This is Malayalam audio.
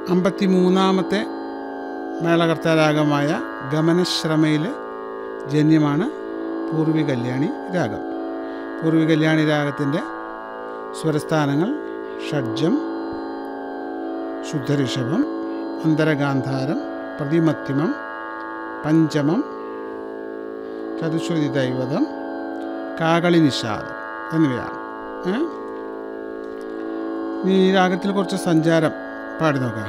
53-ാമത്തെ മേളകർത്താരാഗമായ ഗമനശ്രമയിൽ ജന്യമാണ് പൂർവി കല്യാണി രാഗം. പൂർവി കല്യാണി രാഗത്തിൻ്റെ സ്വരസ്ഥാനങ്ങൾ ഷഡ്ജം, ശുദ്ധഋഷഭം, അന്തരഗാന്ധാരം, പ്രതിമധ്യമം, പഞ്ചമം, ചതുശ്രുതി ദൈവതം, കാകളി നിഷാദം എന്നിവയാണ്. ഈ രാഗത്തിൽ കുറച്ച് സഞ്ചാരം പാടി നോക്കാം.